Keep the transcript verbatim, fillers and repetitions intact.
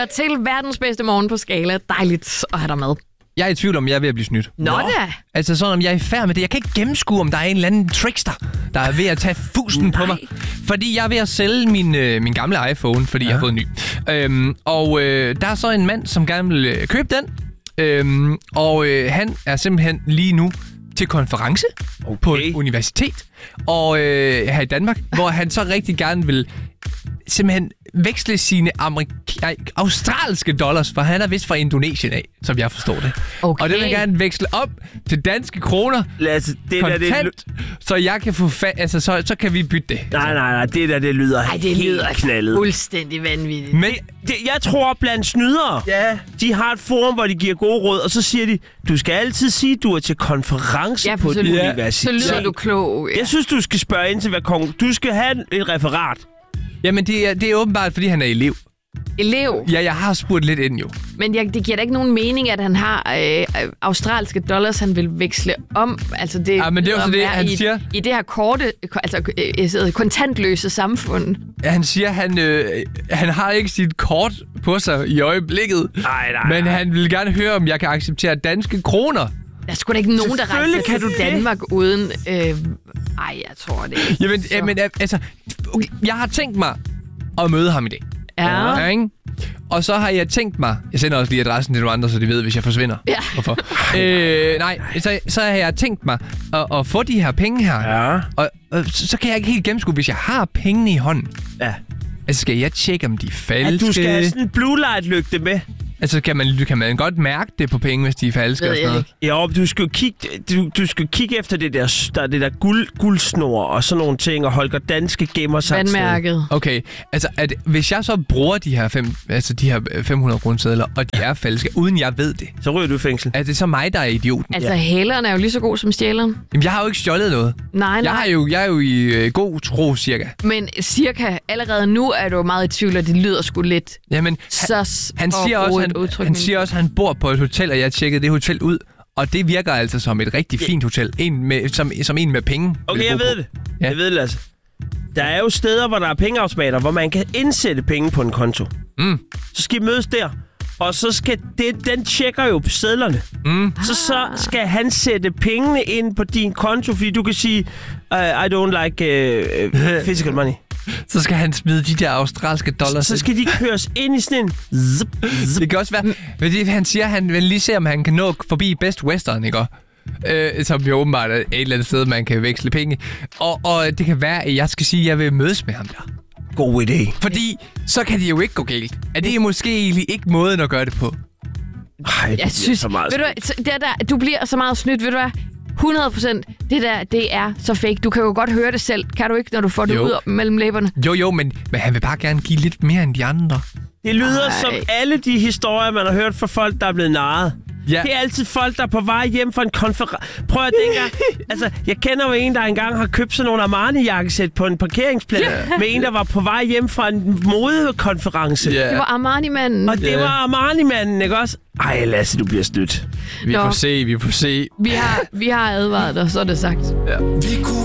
lytter til verdens bedste morgen på Skala. Dejligt at have dig med. Jeg er i tvivl om, jeg er ved at blive snydt. Nå da. Altså sådan, om jeg er i færd med det. Jeg kan ikke gennemskue, om der er en eller anden trickster, der er ved at tage fusen på mig. Fordi jeg er ved at sælge min, øh, min gamle iPhone, fordi ja. jeg har fået en ny. Øhm, og øh, der er så en mand, som gerne vil øh, købe den. Øhm, og øh, han er simpelthen lige nu til konference okay. på et universitet og øh, her i Danmark, hvor han så rigtig gerne vil simpelthen veksle sine amerik- australske dollars, for han er vist fra Indonesien af, som jeg forstår det. Okay. Og det vil jeg gerne veksle op til danske kroner, altså, det kontant, der, det så jeg kan få fa- altså, så, så kan vi bytte det. Nej, nej, nej, det der, det lyder Ej, det helt lyder knaldet. Fuldstændig vanvittigt. Men det, jeg tror, blandt snydere, ja. de har et forum, hvor de giver gode råd, og så siger de, du skal altid sige, du er til konference ja, på et ja. universitet. Så lyder du klog. Ja. Jeg synes, du skal spørge ind til, hvad kong... Du skal have et referat. Jamen, det er, det er åbenbart, fordi han er elev. Elev? Ja, jeg har spurgt lidt ind jo. Men jeg, det giver da ikke nogen mening, at han har øh, australske dollars, han vil veksle om. Altså det, ja, men det er også det, han i, siger. I det her korte, altså øh, kontantløse samfund. Ja, han siger, han øh, han har ikke sit kort på sig i øjeblikket. Nej, nej. Men han vil gerne høre, om jeg kan acceptere danske kroner. Der er sgu da ikke nogen, der rejser kan til du Danmark det? uden... Øh, ej, jeg tror det ikke. Jamen, ja, men altså... Okay, jeg har tænkt mig at møde ham i dag. Ja. ja ikke? Og så har jeg tænkt mig... Jeg sender også lige adressen til nogle andre, så de ved, hvis jeg forsvinder. Ja. Hvorfor? øh, nej, så, så har jeg tænkt mig at, at få de her penge her. Ja. Og, og så, så kan jeg ikke helt gennemskue, hvis jeg har pengene i hånden. Ja. Altså, skal jeg tjekke, om de er falske? At du skal have sådan en blue light lygte med. Altså, kan man, kan man godt mærke det på penge, hvis de er falske og sådan noget? Ja, du skal kigge, du, du skal kigge efter det der, der, det der guld, guldsnor og sådan nogle ting, og Holger Danske gemmer sig. Vandmærket. Okay, altså, at, hvis jeg så bruger de her, fem, altså, de her fem hundrede kronesedler, og de er falske, uden jeg ved det. Så ryger du i fængsel. Er det så mig, der er idioten? Altså, ja. hæleren er jo lige så god som stjæleren. Jamen, jeg har jo ikke stjålet noget. Nej, nej. Jeg, har jo, jeg er jo i uh, god tro, cirka. Men cirka, allerede nu er du meget i tvivl, og det lyder sgu lidt. Jamen, så han, han, siger også, han, han siger også, at han bor på et hotel, og jeg tjekkede det hotel ud. Og det virker altså som et rigtig fint hotel. En med, som, som en med penge. Okay, jeg ved det. Ja. Jeg ved det altså. Der er jo steder, hvor der er pengeautomater, hvor man kan indsætte penge på en konto. Mm. Så skal I mødes der. Og så skal det, den tjekker jo sedlerne. Mm. Så, så skal han sætte pengene ind på din konto, fordi du kan sige, uh, I don't like uh, physical money. Så skal han smide de der australske dollars. Så skal de køres ind i sådan en... Zip, zip. Det kan også være... Men det, han siger, han vil lige se, om han kan nå forbi Best Western, ikke? Øh, som jo åbenbart er et eller andet sted, man kan veksle penge. Og, og det kan være, at jeg skal sige, at jeg vil mødes med ham der. God idé. Fordi så kan det jo ikke gå galt. Er det måske egentlig ikke måden at gøre det på? Ej, jeg synes, så meget ved du, det der, du bliver så meget snydt, ved du hvad? hundrede procent det der, det er så fake. Du kan jo godt høre det selv. Kan du ikke, når du får det jo. ud mellem læberne? Jo, jo, men, men han vil bare gerne give lidt mere end de andre. Det lyder Ej. som alle de historier, man har hørt fra folk, der er blevet narret. Ja. Det er altid folk, der er på vej hjem fra en konference. Prøv at tænke, altså, jeg kender jo en, der engang har købt sådan nogle Armani-jakkesæt på en parkeringsplads yeah. med en, der var på vej hjem fra en modekonference. Yeah. Det var Armani-manden. Og det yeah. var Armani-manden, ikke også? Ej, Lasse, du bliver stødt. Vi Nå. får se, vi får se. Vi har, vi har advaret dig, så er det sagt. Ja.